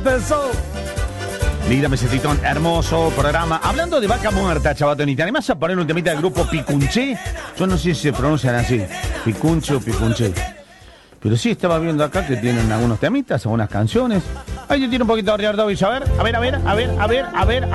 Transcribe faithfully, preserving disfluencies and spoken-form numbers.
Mira, mesetitón, hermoso programa. Hablando de vaca muerta, Chabatón, ¿te animás a poner un temita del grupo Picunché? Yo no sé si se pronuncian así, Picunche o Picunché. Pero sí estaba viendo acá que tienen algunos temitas, algunas canciones. Ahí tiene un poquito de Riardovich, a ver, a ver, a ver, a ver, a ver, a ver.